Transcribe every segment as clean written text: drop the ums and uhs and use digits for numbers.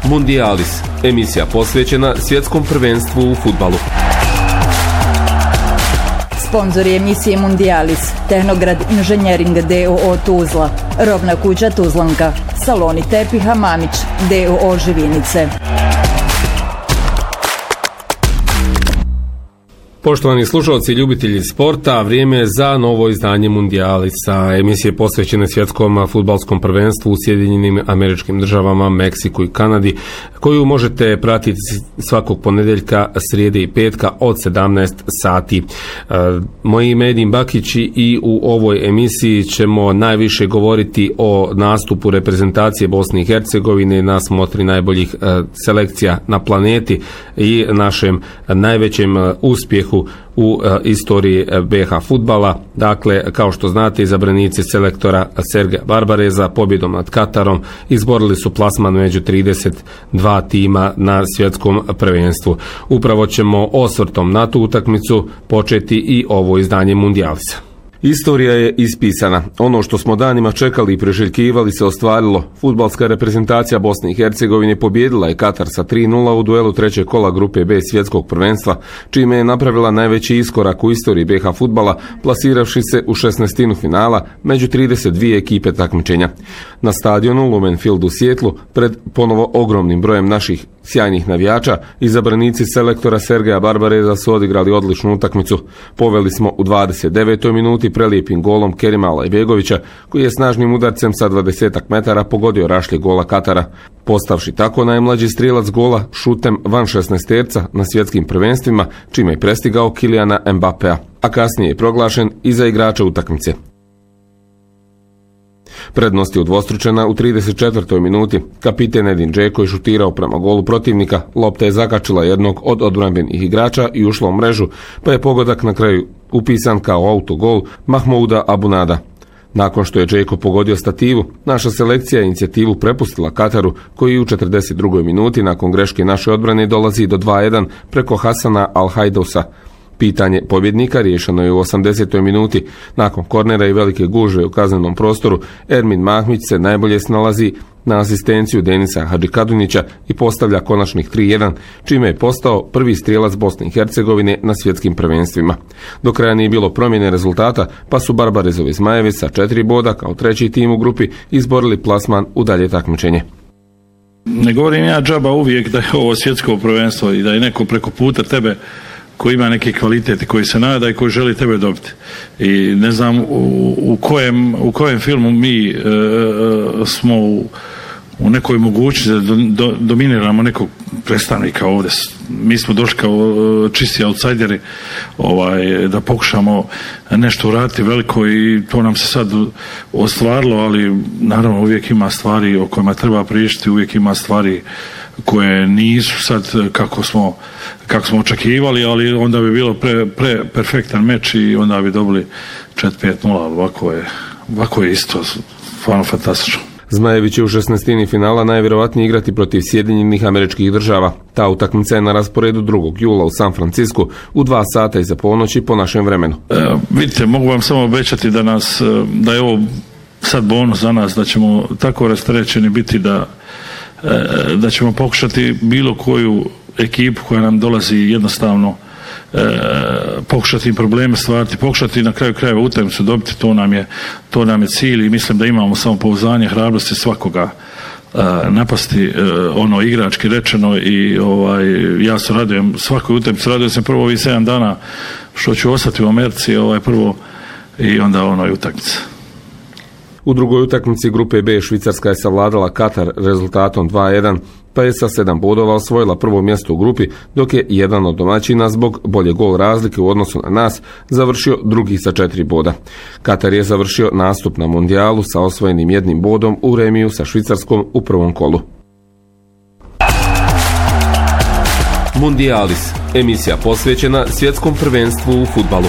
Mundialis, emisija posvećena svjetskom prvenstvu u fudbalu. Sponzor je emisije Mundialis, Tehnograd Inženjering d.o.o. Tuzla, Rovna kuća Tuzlanka, Saloni tepiha Mamić d.o.o. Živinice. Poštovani slušalci i ljubitelji sporta, vrijeme je za novo izdanje Mundialisa, emisije posvećene svjetskom fudbalskom prvenstvu u Sjedinjenim Američkim Državama, Meksiku i Kanadi, koju možete pratiti svakog ponedjeljka, srijede i petka od 17 sati. Moje ime je Edin Bakić i u ovoj emisiji ćemo najviše govoriti o nastupu reprezentacije Bosne i Hercegovine na smotri najboljih selekcija na planeti i našem najvećem uspjehu u istoriji BiH fudbala. Dakle, kao što znate, izabranici selektora Sergeja Barbareza pobjedom nad Katarom izborili su plasman među 32 tima na svjetskom prvenstvu. Upravo ćemo osvrtom na tu utakmicu početi i ovo izdanje Mundialisa. Istorija je ispisana. Ono što smo danima čekali i priželjkivali se ostvarilo. Fudbalska reprezentacija Bosne i Hercegovine pobijedila je Katar sa 3:0 u duelu trećeg kola grupe B svjetskog prvenstva, čime je napravila najveći iskorak u istoriji BiH fudbala, plasiravši se u 16. finala među 32 ekipe takmičenja. Na stadionu Lumen Field u Sijetlu, pred ponovo ogromnim brojem naših sjajnih navijača, izabranici selektora Sergeja Barbareza su odigrali odličnu utakmicu. Poveli smo u 29. minuti prelijepim golom Kerima Alajbegovića, koji je snažnim udarcem sa 20 metara pogodio rašlje gola Katara, postavši tako najmlađi strijelac gola šutem van 16-terca na svjetskim prvenstvima, čime je prestigao Kilijana Mbapea, a kasnije je proglašen i za igrača utakmice. Prednost je udvostručena u 34. minuti. Kapiten Edin Džeko je šutirao prema golu protivnika, lopta je zakačila jednog od odbrambenih igrača i ušla u mrežu, pa je pogodak na kraju upisan kao autogol Mahmouda Abunada. Nakon što je Džeko pogodio stativu, naša selekcija je inicijativu prepustila Kataru, koji u 42. minuti nakon greške naše odbrane dolazi do 2:1 preko Hasana Al-Hajdousa. Pitanje pobjednika riješeno je u 80. minuti. Nakon kornera i velike gužve u kaznenom prostoru, Ermin Mahmić se najbolje snalazi na asistenciju Denisa Hadžikadunića i postavlja konačnih 3:1, čime je postao prvi strijelac Bosne i Hercegovine na svjetskim prvenstvima. Do kraja nije bilo promjene rezultata, pa su Barbarezovi Zmajevi sa 4 boda kao treći tim u grupi izborili plasman u dalje takmičenje. Ne govorim ja džaba uvijek da je ovo svjetsko prvenstvo i da je neko preko puta tebe koji ima neke kvalitete, koji se nada i koji želi tebe dobiti. I ne znam u kojem filmu mi smo u nekoj mogućnosti da dominiramo nekog predstavnika ovdje. Mi smo došli kao čisti outsideri da pokušamo nešto uraditi veliko i to nam se sad ostvarilo, ali naravno uvijek ima stvari o kojima treba pričati, uvijek ima stvari koje nisu sad kako smo očekivali, ali onda bi bilo perfektan meč i onda bi dobili 4-5-0, ali ovako je isto stvarno fantastično. Zmajevi će u 16. finala najvjerovatnije igrati protiv Sjedinjenih Američkih Država. Ta utakmica je na rasporedu 2. jula u San Francisku u 2 sata iza ponoći po našem vremenu. Vidite, mogu vam samo obećati da je ovo sad bonus za nas, da ćemo tako rasterećeni biti da ćemo pokušati bilo koju ekipu koja nam dolazi jednostavno pokušati im probleme stvarati, pokušati na kraju krajeva utakmicu dobiti, to nam je cilj i mislim da imamo samopouzdanje, hrabrosti svakoga napasti igrački rečeno i ja se radujem svakoj utakmici, radujem se prvo ovih 7 dana što ću ostati u Americi prvo i onda utakmica. U drugoj utakmici grupe B Švicarska je savladala Katar rezultatom 2:1, pa je sa 7 bodova osvojila prvo mjesto u grupi, dok je jedan od domaćina zbog bolje gol razlike u odnosu na nas završio drugi sa 4 boda. Katar je završio nastup na Mundijalu sa osvojenim 1 bodom u remiju sa Švicarskom u prvom kolu. Mundialis, emisija posvećena svjetskom prvenstvu u fudbalu.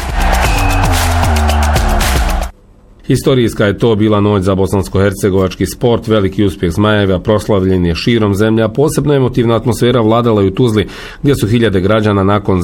Historijska je to bila noć za bosansko-hercegovački sport, veliki uspjeh Zmajeva proslavljen je širom zemlje, a posebno emotivna atmosfera vladala je u Tuzli, gdje su hiljade građana nakon